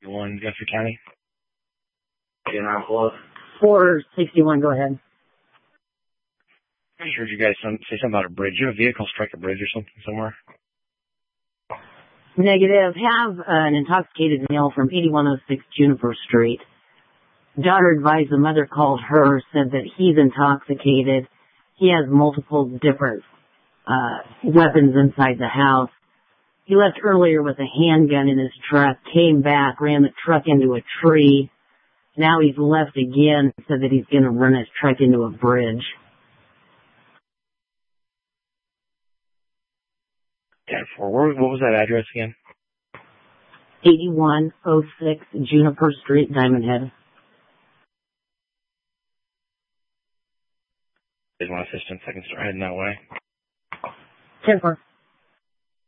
461, Guthrie County. Getting on close. 461, go ahead. I just heard you guys say something about a bridge. You have a vehicle strike a bridge or something somewhere? Negative. Have an intoxicated male from 8106 Juniper Street. Daughter advised the mother called her, said that he's intoxicated. He has multiple different weapons inside the house. He left earlier with a handgun in his truck, came back, ran the truck into a tree. Now he's left again, said that he's going to run his truck into a bridge. What was that address again? 8106 Juniper Street, Diamond Head. There's one assistance. I can start heading that way. 10-4.